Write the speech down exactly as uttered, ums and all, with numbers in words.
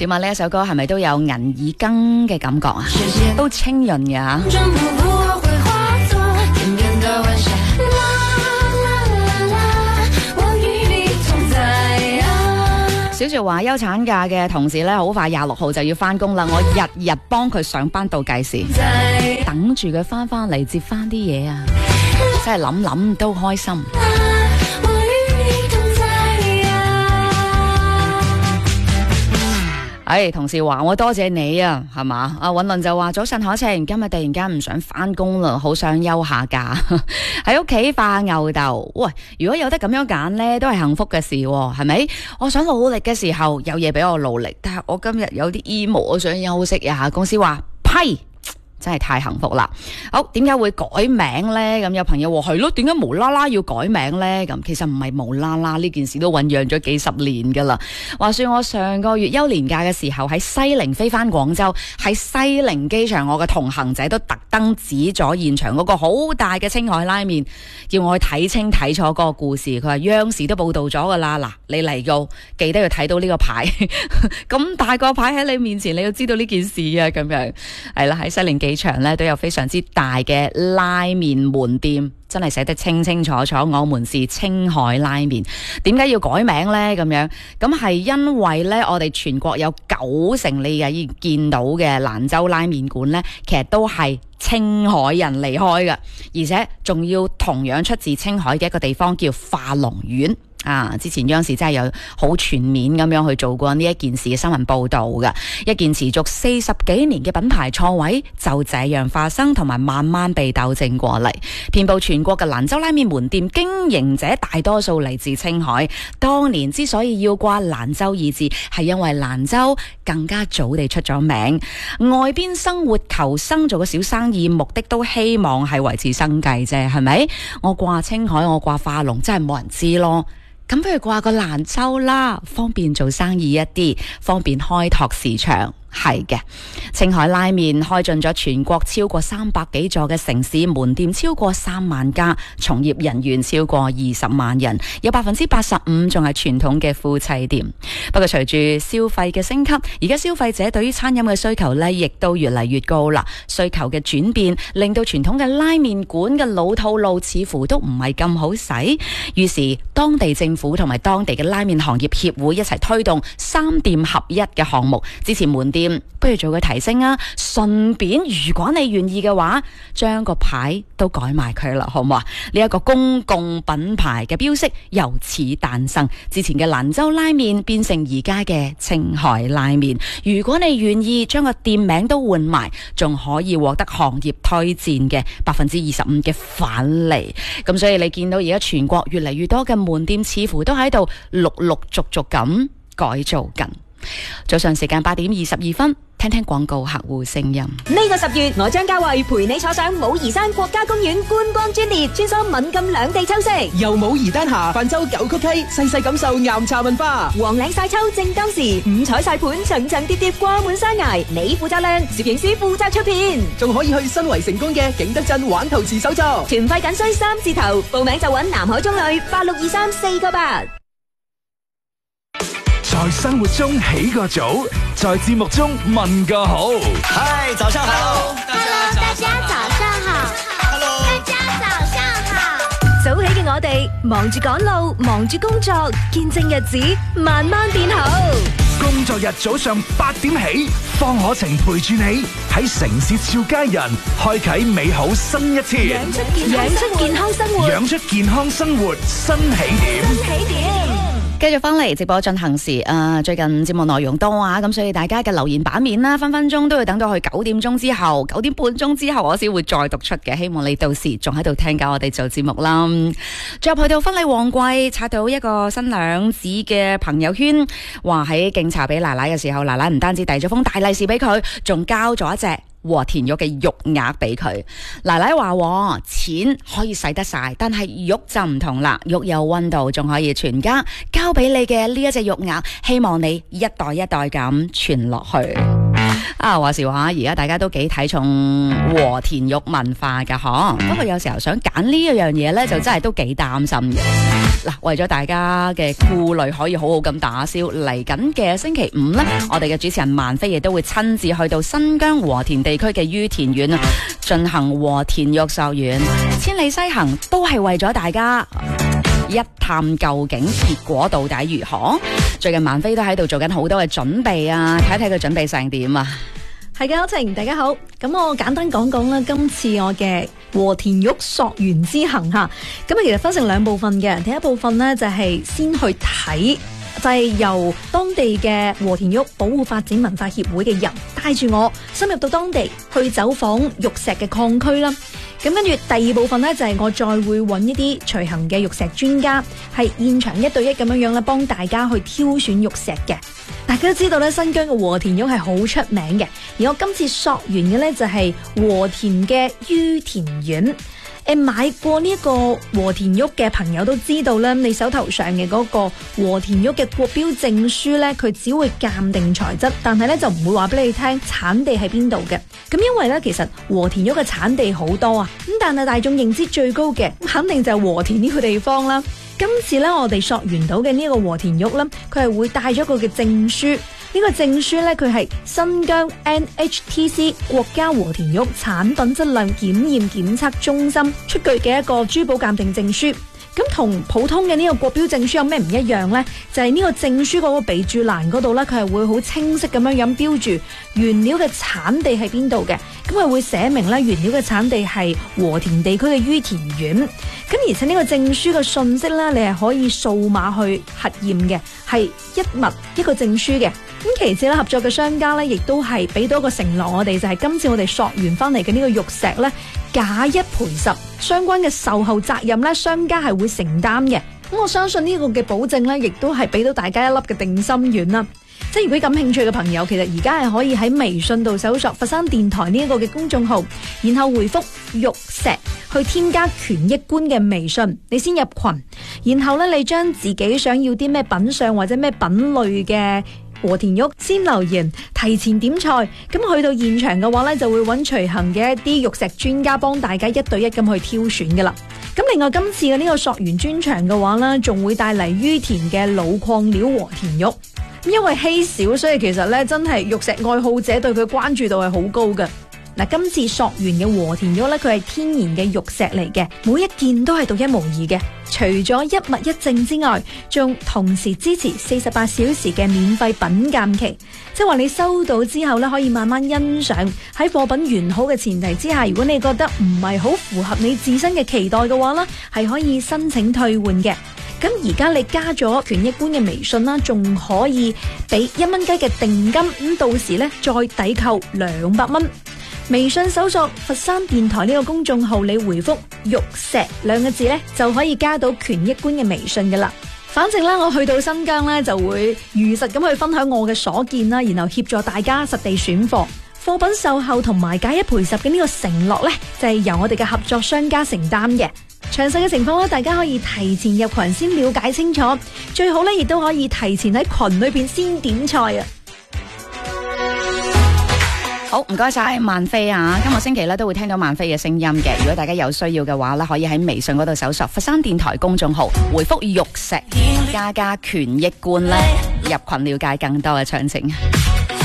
點啊？呢一首歌係咪都有銀耳羹嘅感覺啊？都清潤嘅吓。小趙話休產假嘅同事咧，好快廿六號就要翻工啦。我日日幫佢上班倒計時，等住佢翻翻嚟接翻啲嘢啊！真係諗諗都開心。哎，同事話我多謝你啊，係嘛？阿韻倫就話早晨可晴，今日突然間唔想翻工啦，好想休下假，喺屋企化牛豆。喂，如果有得咁樣揀呢，都係幸福嘅事，係咪？我想努力嘅時候有嘢俾我努力，但係我今日有啲 emo，我想休息一下。公司話批。真係太幸福啦！好，點解會改名呢？咁有朋友話係咯，點解無啦啦要改名呢？咁其實唔係無啦啦，呢件事都醞釀咗幾十年噶啦。話說我上個月休年假嘅時候喺西寧飛翻廣州，喺西寧機場，我嘅同行者都特登指咗現場嗰個好大嘅青海拉麵，叫我去睇清睇楚嗰個故事。佢話央視都報道咗噶啦，嗱，你嚟到記得要睇到呢個牌，咁大個牌喺你面前，你要知道呢件事啊，咁樣係啦，喺西寧機場咧都有非常之大嘅拉麵門店，真係寫得清清楚楚，我們是青海拉麵。點解要改名呢？咁樣咁係因為呢，我哋全國有九成你嘅見到嘅蘭州拉麵館呢，其實都係青海人離開嘅，而且仲要同樣出自青海嘅一個地方叫化龍縣。啊！之前央視真係有好全面咁樣去做過呢一件事嘅新聞報導嘅，一件持續四十幾年嘅品牌錯位就這樣發生，同埋慢慢被糾正過嚟。遍佈全國嘅蘭州拉麵門店經營者大多數嚟自青海，當年之所以要掛蘭州二字，係因為蘭州更加早地出咗名，外邊生活求生做個小生意，目的都希望係維持生計啫，係咪？我掛青海，我掛化龍，真係冇人知咯。咁不如掛個蘭州啦，方便做生意一啲，方便開拓市場。係嘅，青海拉麵開進咗全國超過三百幾座嘅城市，門店超過三萬家，從業人員超過二十萬人，有百分之八十五仲係傳統嘅夫妻店。不過隨住消費嘅升級，而家消費者對於餐飲嘅需求呢，亦都越嚟越高啦。需求嘅轉變，令到傳統嘅拉麵館嘅老套路似乎都唔係咁好使。於是當地政府同埋當地嘅拉麵行業協會一齊推動三店合一嘅項目，支持門店不如做個提升啊！順便如果你願意嘅話，將個牌都改埋佢啦，好唔好啊？呢一個公共品牌嘅標識由此誕生。之前嘅蘭州拉麵變成而家嘅青海拉麵。如果你願意將個店名都換埋，仲可以獲得行業推薦嘅百分之二十五嘅返利。咁所以你見到而家全國越嚟越多嘅門店似乎都喺度陸陸續續咁改造緊。早上時間八點二十二分，聽聽廣告客戶聲音。 呢個十月，我張家慧陪你坐上武夷山國家公園觀光專列，穿梭閩贛兩地秋色， 由武夷丹霞泛舟九曲溪，細細感受岩茶文化。 黃嶺晒秋正當時，五彩晒盤層層疊疊掛滿山崖，你負責靚，攝影師負責出片， 仲可以去新圍成功嘅景德鎮玩陶瓷手作。 團費僅需三字頭，報名就揾南海中旅八六二三四個八。 在生活中起個早，在節目中問個好。 嗨，早上好。 Hello， 大家早上好。Hello， 大家早上好。 早起嘅我哋，忙住趕路，忙住工作，見證日子慢慢變好。 工作日早上八點起，方可晴陪住你喺城市俏佳人，開啟美好新一天。 養出健康生活， 養出健康生活，新起點。 新起點。 繼續翻嚟直播進行時，誒、呃，最近節目內容多啊，咁所以大家嘅留言版面啦，分分鐘都要等到去九點鐘之後，九點半鐘之後，我先會再讀出嘅。希望你到時仲喺度聽緊我哋做節目啦。最後去到婚禮旺季，刷到一個新娘子嘅朋友圈，話喺敬茶俾奶奶嘅時候，奶奶唔單止遞咗封大利是俾佢，仲交咗一隻和田玉嘅肉鴨俾佢。奶奶話錢可以使得晒，但係肉就唔同啦，肉有溫度，仲可以傳家。交俾你嘅呢一隻肉鴨，希望你一代一代咁傳落去。 啊，話時話，而家大家都幾睇重和田玉文化噶，嗬。不過有時候想揀呢一樣嘢咧，就真係都幾擔心嘅。嗱，為咗大家嘅顧慮可以好好咁打消，嚟緊嘅星期五呢，我哋嘅主持人萬飛亦都會親自去到新疆和田地區嘅于田縣啊，進行和田玉溯源，千里西行都係為咗大家一探究竟結果到底如何。最近萬飛都喺度做緊好多嘅準備啊，睇睇佢準備成點啊！ 係嘅，秋晴，大家好。咁我簡單講講啦，今次我嘅和田玉溯源之行吓，咁啊其實分成兩部分嘅。第一部分呢，就係先去睇，就係由當地嘅和田玉保護發展文化協會嘅人帶住我深入到當地去走訪玉石嘅礦區啦。咁跟住第二部分呢，就係我再會揾一啲隨行嘅玉石專家，係現場一對一咁樣樣咧，幫大家去挑選玉石嘅。大家都知道咧，新疆嘅和田玉係好出名嘅，而我今次溯源嘅呢，就係和田嘅于田縣。誒，買過呢一個和田玉嘅朋友都知道咧，你手頭上嘅嗰個和田玉嘅國標證書咧，佢只會鑑定材質，但係咧就唔會話俾你聽產地喺邊度嘅。咁因為咧，其實和田玉嘅產地好多啊，咁但係大眾認知最高嘅，肯定就係和田呢個地方啦。今次咧，我哋溯源到嘅呢一個和田玉咧，佢係會帶咗個嘅證書。呢個證書咧，佢係新疆 N H T C 國家和田玉產品質量檢驗檢測中心出具嘅一個珠寶鑑定證書。咁同普通嘅呢個國標證書有咩唔一樣呢？就係呢個證書嗰個備註欄嗰度呢，佢係會好清晰咁樣樣標住原料嘅產地喺邊度嘅。咁佢會寫明呢，原料嘅產地係和田地區嘅于田縣。咁而且呢個證書嘅信息呢，你係可以掃碼去核驗嘅，係一物一個證書嘅。咁其次咧，合作嘅商家咧，亦都係俾到一個承諾我哋，就係今次我哋溯源翻嚟嘅呢個玉石咧，假一賠十，相關嘅售後責任咧，商家係會承擔嘅。咁我相信呢個嘅保證咧，亦都係俾到大家一粒嘅定心丸啦。即係如果感興趣嘅朋友，其實而家係可以喺微信度搜索佛山電台呢一個嘅公眾號，然後回覆玉石去添加權益官嘅微信，你先入群，然後咧你將自己想要啲咩品相或者咩品類嘅和田玉先留言，提前點菜，咁去到現場嘅話呢，就會揾隨行嘅一啲玉石專家幫大家一對一咁去挑選噶啦。咁另外今次嘅呢個溯源專場嘅話呢，仲會帶嚟于田嘅老礦料和田玉，因為稀少，所以其實呢，真係玉石愛好者對佢關注度係好高嘅。嗱，今次溯源嘅和田玉咧，佢係天然嘅玉石嚟嘅，每一件都係獨一無二嘅。除咗一物一證之外，仲同時支持四十八小時嘅免費品鑑期，即係話你收到之後咧，可以慢慢欣賞。喺貨品完好嘅前提之下，如果你覺得唔係好符合你自身嘅期待嘅話咧，係可以申請退換嘅。咁而家你加咗權益官嘅微信啦，仲可以俾一蚊雞嘅定金，咁到時咧再抵扣兩百蚊。微信搜索佛山電台呢個公眾號，你回覆玉石兩個字咧，就可以加到權益官嘅微信噶啦。反正咧，我去到新疆咧，就會如實咁去分享我嘅所見啦，然後協助大家實地選貨。貨品售後同埋假一賠十嘅呢個承諾咧，就係由我哋嘅合作商家承擔嘅。詳細嘅情況咧，大家可以提前入群先了解清楚，最好咧亦都可以提前喺群裏邊先點菜啊！ 好，唔該晒萬飛啊！今個星期咧都會聽到萬飛嘅聲音嘅。如果大家有需要嘅話咧，可以喺微信嗰度搜索佛山電台公眾號，回覆玉石加加權益官咧，入群了解更多嘅詳情。